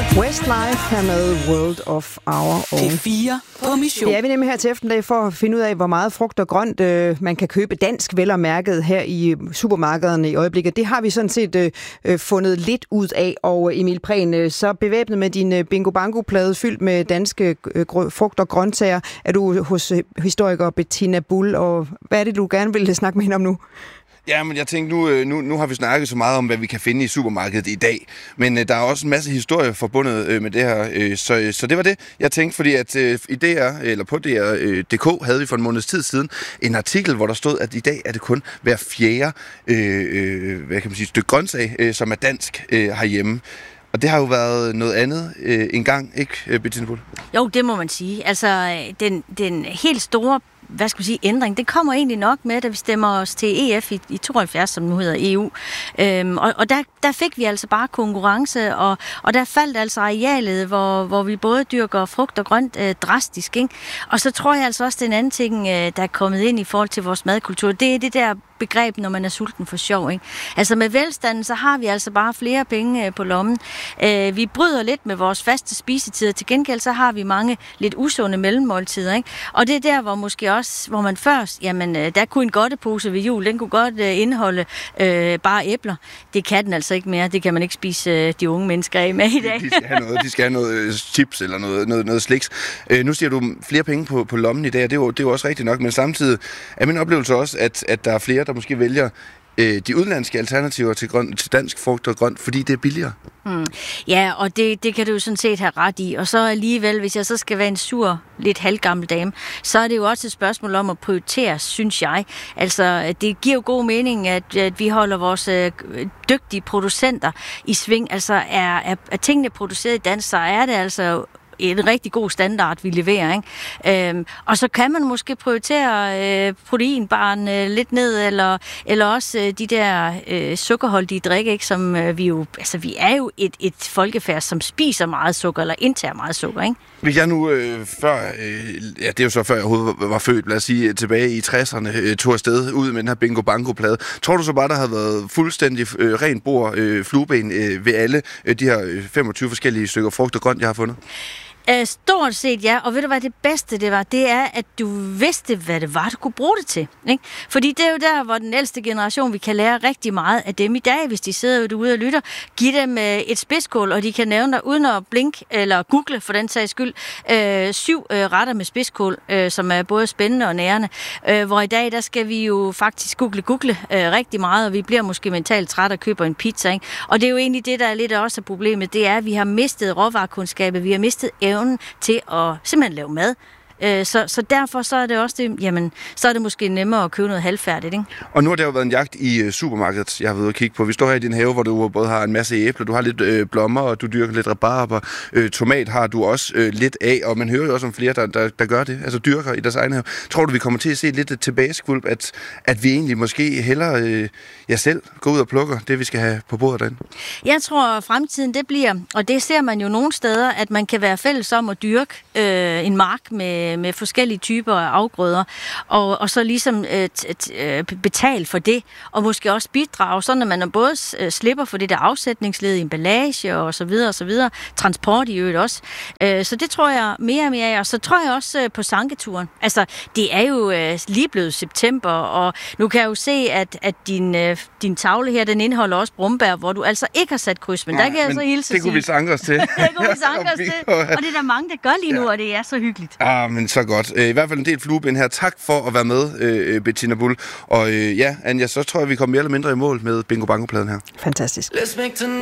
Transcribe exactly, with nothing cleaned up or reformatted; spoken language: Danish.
Westlife her med World of Our Own. P fire på mission. Det er vi nemlig her til eftermiddag for at finde ud af, hvor meget frugt og grønt øh, man kan købe dansk vel og mærket her i supermarkederne i øjeblikket. Det har vi sådan set øh, fundet lidt ud af. Og Emil Prehn, øh, så bevæbnet med din øh, bingo-bango-plade fyldt med danske øh, frugt og grøntsager, er du hos øh, historiker Bettina Bull. Og hvad er det, du gerne vil snakke med hende om nu? Ja, men jeg tænkte, nu, nu, nu har vi snakket så meget om, hvad vi kan finde i supermarkedet i dag. Men øh, der er også en masse historie forbundet øh, med det her. Øh, så, så det var det, jeg tænkte, fordi at øh, i D R, eller på D R punktum d k havde vi for en måneds tid siden en artikel, hvor der stod, at i dag er det kun hver fjerde øh, øh, hvad kan man sige, stykke grøntsag, øh, som er dansk øh, herhjemme. Og det har jo været noget andet øh, engang, ikke, Bettina Bull? Jo, det må man sige. Altså, den, den helt store hvad skal vi sige, ændring, det kommer egentlig nok med, da vi stemmer os til E F i, i tooghalvfjerds, som nu hedder E U. Øhm, og og der, der fik vi altså bare konkurrence, og, og der faldt altså arealet, hvor, hvor vi både dyrker frugt og grønt øh, drastisk, ikke? Og så tror jeg altså også, den anden ting, øh, der er kommet ind i forhold til vores madkultur, det er det der begreb, når man er sulten for sjov, ikke? Altså med velstanden, så har vi altså bare flere penge øh, på lommen. Øh, vi bryder lidt med vores faste spisetider. Til gengæld så har vi mange lidt usunde mellemmåltider, ikke? Og det er der, hvor måske også, hvor man først, jamen, øh, der kunne en godtepose ved jul, den kunne godt øh, indeholde øh, bare æbler. Det kan den altså ikke mere. Det kan man ikke spise øh, de unge mennesker af med i dag. De skal have noget, de skal have noget øh, chips eller noget, noget, noget sliks. Øh, nu siger du flere penge på, på lommen i dag, og det er, jo, det er jo også rigtigt nok, men samtidig er min oplevelse også, at, at der er flere, der måske vælger øh, de udenlandske alternativer til, grøn, til dansk frugt og grønt, fordi det er billigere. Hmm. Ja, og det, det kan du jo sådan set have ret i. Og så alligevel, hvis jeg så skal være en sur, lidt halvgammel dame, så er det jo også et spørgsmål om at prioritere, synes jeg. Altså, det giver jo god mening, at, at vi holder vores øh, dygtige producenter i sving. Altså, er, er, er tingene produceret i dansk, så er det altså en rigtig god standard, vi leverer, ikke? Øhm, og så kan man måske prioritere øh, proteinbaren øh, lidt ned, eller, eller også øh, de der øh, sukkerholdige drikke, ikke? Som øh, vi jo, altså vi er jo et, et folkefærd, som spiser meget sukker, eller indtager meget sukker, ikke? Hvis jeg nu øh, før, øh, ja det er jo så før jeg overhovedet var, var født, lad os sige, tilbage i tresserne, øh, tog afsted ud med den her bingo-bango-plade. Tror du så bare, der havde været fuldstændig øh, rent bord, øh, flueben øh, ved alle øh, de her øh, femogtyve forskellige stykker frugt og grønt, jeg har fundet? Stort set ja, og ved du hvad det bedste det var? Det er, at du vidste, hvad det var, du kunne bruge det til, ikke? Fordi det er jo der, hvor den ældste generation, vi kan lære rigtig meget af dem i dag, hvis de sidder derude og lytter. Giv dem et spidskål, og de kan nævne dig uden at blinke, eller google for den sags skyld, øh, syv øh, retter med spidskål, øh, som er både spændende og nærende. Øh, hvor i dag, der skal vi jo faktisk google, google øh, rigtig meget, og vi bliver måske mentalt træt og køber en pizza, ikke? Og det er jo egentlig det, der er lidt også problemet, det er, at vi har mistet råvarekundskabet, vi har mistet evnen til at simpelthen lave mad. Så, så derfor så er det også det, jamen, så er det måske nemmere at købe noget halvfærdigt, ikke? Og nu har der jo været en jagt i supermarkedet, jeg har været ude at kigge på. Vi står her i din have, hvor du både har en masse æbler, du har lidt øh, blommer, og du dyrker lidt rabarber. Øh, tomat har du også øh, lidt af, og man hører jo også om flere, der, der, der gør det, altså dyrker i deres egen have. Tror du, vi kommer til at se lidt et tilbageskvulp, at, at vi egentlig måske hellere øh, ja, selv går ud og plukker det, vi skal have på bordet derinde? Jeg tror, at fremtiden det bliver, og det ser man jo nogle steder, at man kan være fælles om at dyrke øh, en mark med med forskellige typer af afgrøder, og, og så ligesom øh, t- øh, betale for det, og måske også bidrage, sådan at man både øh, slipper for det der afsætningsled, emballage og så videre og så videre, transport i øvrigt også. Øh, så det tror jeg mere og mere af, og så tror jeg også øh, på sanketuren. Altså, det er jo øh, lige blevet september, og nu kan jeg jo se, at, at din, øh, din tavle her, den indeholder også brumbær, hvor du altså ikke har sat kryds, men Nej, der kan jeg så hilse det kunne vi sanke os til. det kunne vi sanke os til, og det er der mange, der gør lige nu, ja. Og det er så hyggeligt. Ah, men så godt. I hvert fald en del flueben her. Tak for at være med, Bettina Bull. Og ja, Anja, så tror jeg, vi kommer mere eller mindre i mål med bingo-bango-pladen her. Fantastisk.